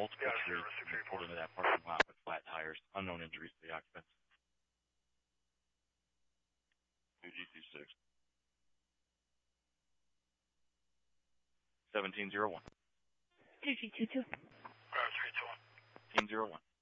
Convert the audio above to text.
multiple trees pulled into that parking lot with flat tires. Unknown injuries to the occupants. 2GC6. 1701. 2G22. 1801.